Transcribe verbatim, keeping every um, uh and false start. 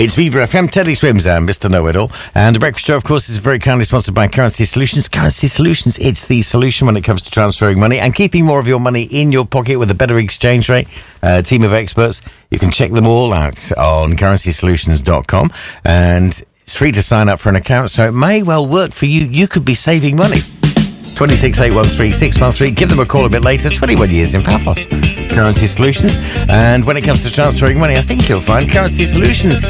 It's Viva F M, Teddy Swims and Mister Know-It-All. And the Breakfast Show, of course, is very kindly sponsored by Currency Solutions. Currency Solutions, it's the solution when it comes to transferring money and keeping more of your money in your pocket with a better exchange rate. A team of experts. You can check them all out on currency solutions dot com. And it's free to sign up for an account, so it may well work for you. You could be saving money. two six eight one three six one three. Give them a call a bit later. twenty-one years in Paphos. Currency Solutions. And when it comes to transferring money, I think you'll find Currency Solutions